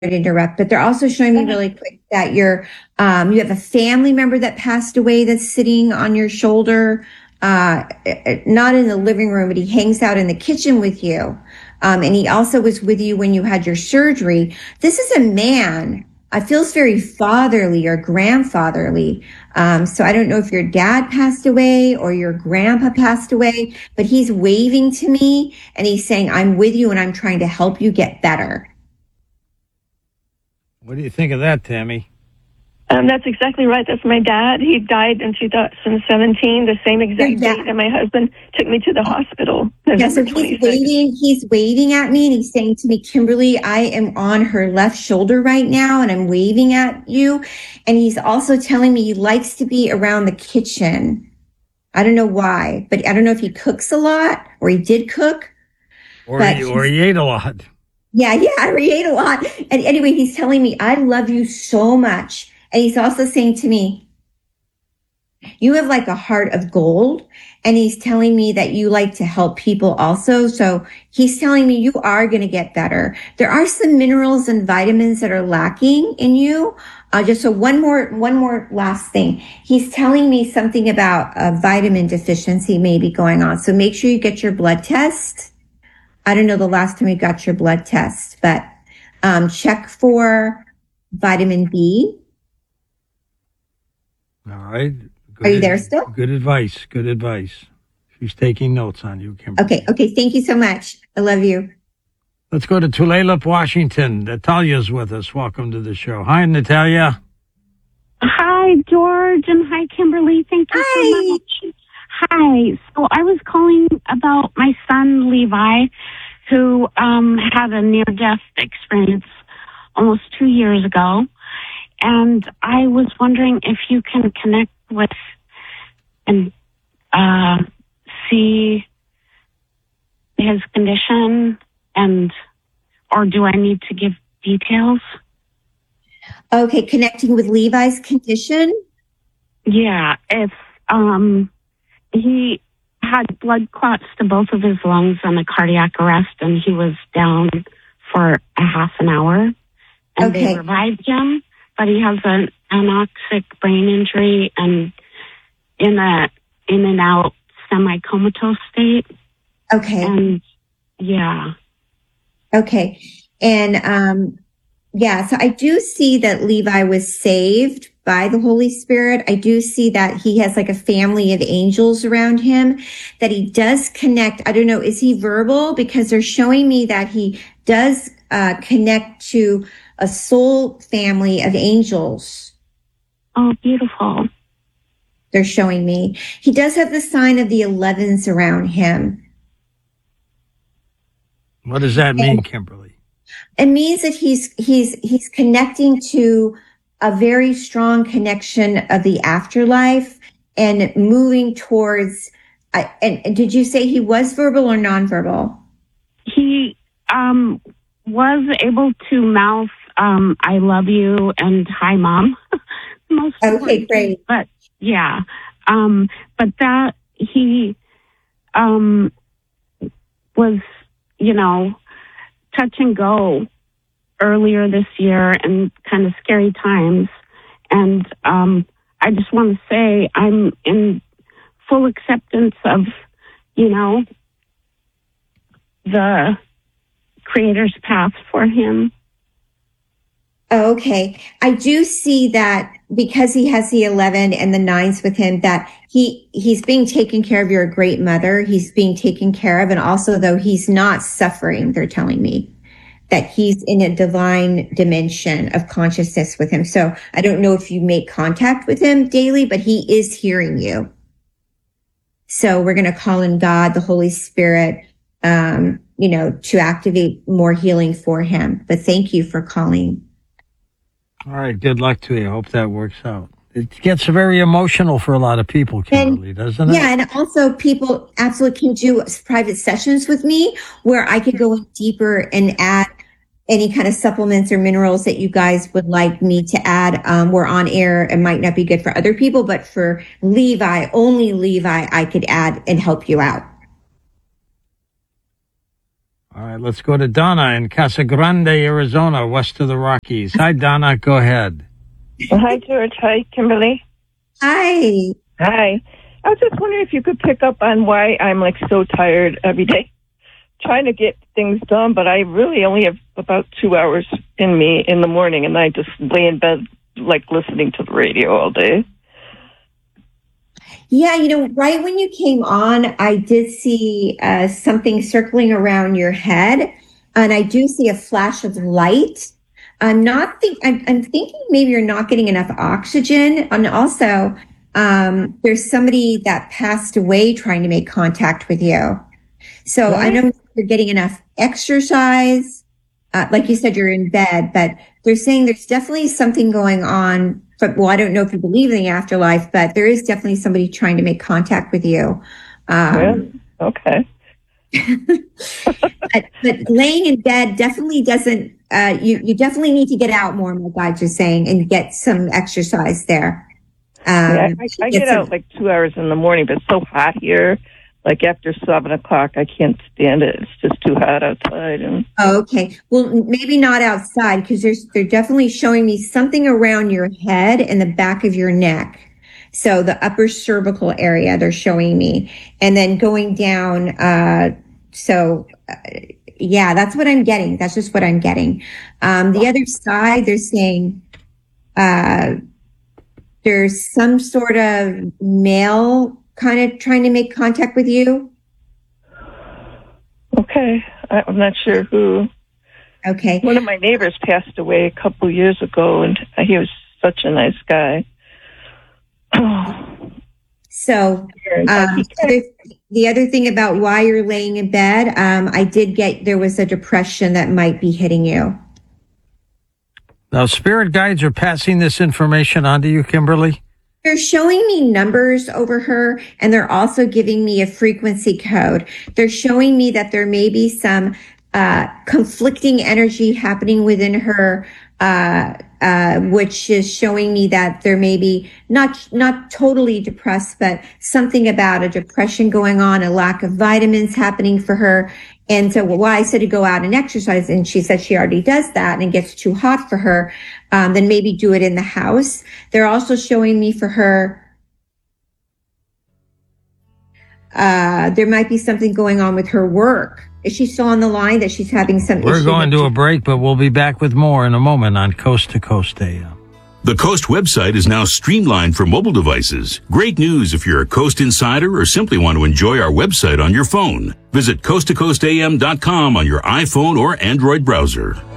to interrupt, but they're also showing me really quick that you have a family member that passed away that's sitting on your shoulder, not in the living room, but he hangs out in the kitchen with you. And he also was with you when you had your surgery. This is a man. Feels very fatherly or grandfatherly. So I don't know if your dad passed away or your grandpa passed away, but he's waving to me and he's saying, I'm with you and I'm trying to help you get better. What do you think of that, Tammy? That's exactly right. That's my dad. He died in 2017, the same exact date that my husband took me to the hospital. Yeah, so he's waving at me and he's saying to me, Kimberly, I am on her left shoulder right now and I'm waving at you. And he's also telling me he likes to be around the kitchen. I don't know why, but I don't know if he cooks a lot or he did cook. Or he ate a lot. Yeah, he ate a lot. And anyway, he's telling me, I love you so much. And he's also saying to me, you have like a heart of gold. And he's telling me that you like to help people also. So he's telling me you are going to get better. There are some minerals and vitamins that are lacking in you. Just so one more last thing. He's telling me something about a vitamin deficiency maybe going on. So make sure you get your blood test. I don't know the last time you got your blood test, but check for vitamin B. All right. Are you there still? Good advice. She's taking notes on you, Kimberly. Okay. Thank you so much. I love you. Let's go to Tulalip, Washington. Natalia's with us. Welcome to the show. Hi, Natalia. Hi, George, and hi, Kimberly. Thank you so much. Hi. So I was calling about my son, Levi, who had a near-death experience almost 2 years ago. And I was wondering if you can connect with and see his condition, or do I need to give details? Okay, connecting with Levi's condition? Yeah, if he had blood clots to both of his lungs and a cardiac arrest, and he was down for a half an hour, and they revived him. But he has an anoxic brain injury and in and out semi-comatose state. Okay. And yeah. Okay. And so I do see that Levi was saved by the Holy Spirit. I do see that he has like a family of angels around him, that he does connect. I don't know, is he verbal? Because they're showing me that he does connect to a soul family of angels. Oh, beautiful. They're showing me. He does have the sign of the 11s around him. What does that mean, Kimberly? It means that he's connecting to a very strong connection of the afterlife and moving towards, and did you say he was verbal or nonverbal? He was able to mouth I love you and hi, Mom. Most okay, great. But yeah, but that he was, touch and go earlier this year and kind of scary times. And I just want to say I'm in full acceptance of, the Creator's path for him. Okay. I do see that because he has the 11 and the 9s with him, that he's being taken care of. You're a great mother. He's being taken care of. And also, though, he's not suffering. They're telling me that he's in a divine dimension of consciousness with him. So I don't know if you make contact with him daily, but he is hearing you. So we're going to call in God, the Holy Spirit, to activate more healing for him. But thank you for calling. All right. Good luck to you. I hope that works out. It gets very emotional for a lot of people, Kimberly, doesn't it? Yeah, and also people absolutely can do private sessions with me where I could go in deeper and add any kind of supplements or minerals that you guys would like me to add. We're on air. It might not be good for other people, but for Levi, only Levi, I could add and help you out. All right, let's go to Donna in Casa Grande, Arizona, west of the Rockies. Hi, Donna. Go ahead. Hi, George. Hi, Kimberly. Hi. Hi. I was just wondering if you could pick up on why I'm like so tired every day, trying to get things done, but I really only have about 2 hours in me in the morning, and I just lay in bed like listening to the radio all day. Yeah, right when you came on, I did see something circling around your head, and I do see a flash of light. I'm thinking maybe you're not getting enough oxygen, and also there's somebody that passed away trying to make contact with you. So I don't know if you're getting enough exercise. Like you said, you're in bed, but they're saying there's definitely something going on. But, well, I don't know if you believe in the afterlife, but there is definitely somebody trying to make contact with you. Okay. but laying in bed definitely doesn't, you definitely need to get out more, my guides are saying, and get some exercise there. I get out like 2 hours in the morning, but it's so hot here. Like after 7 o'clock, I can't stand it. It's just too hot outside. Okay. Well, maybe not outside, because they're definitely showing me something around your head and the back of your neck. So the upper cervical area they're showing me, and then going down. Yeah, that's what I'm getting. That's just what I'm getting. The other side, they're saying, there's some sort of male kind of trying to make contact with you. Okay. I'm not sure who. Okay. One of my neighbors passed away a couple years ago, and he was such a nice guy. So, the other thing about why you're laying in bed, I did get, there was a depression that might be hitting you. Now, spirit guides are passing this information on to you, Kimberly? They're showing me numbers over her, and they're also giving me a frequency code. They're showing me that there may be some conflicting energy happening within her, which is showing me that there may be not totally depressed, but something about a depression going on, a lack of vitamins happening for her. And so why I said to go out and exercise, and she said she already does that, and it gets too hot for her, then maybe do it in the house. They're also showing me for her, there might be something going on with her work. Is she still on the line that she's having some We're going to a break, but we'll be back with more in a moment on Coast to Coast AM. The Coast website is now streamlined for mobile devices. Great news if you're a Coast insider or simply want to enjoy our website on your phone. Visit coasttocoastam.com on your iPhone or Android browser.